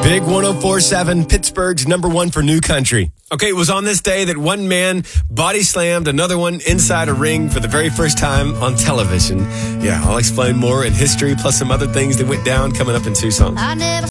Big 104.7, Pittsburgh's number one for new country. Okay, it was on this day that one man body slammed another one inside a ring for the very first time on television. Yeah, I'll explain more in history, plus some other things that went down coming up in Tucson.